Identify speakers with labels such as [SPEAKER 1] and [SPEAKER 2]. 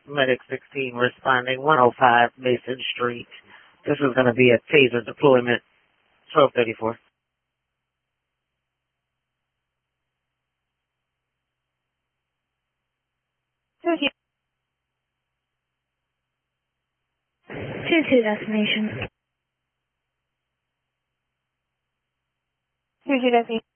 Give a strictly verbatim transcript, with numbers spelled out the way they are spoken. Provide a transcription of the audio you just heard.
[SPEAKER 1] Medic sixteen responding, one oh five Mason Street. This is going to be a taser deployment, twelve thirty-four.
[SPEAKER 2] Thank you. two two destination. two two destination.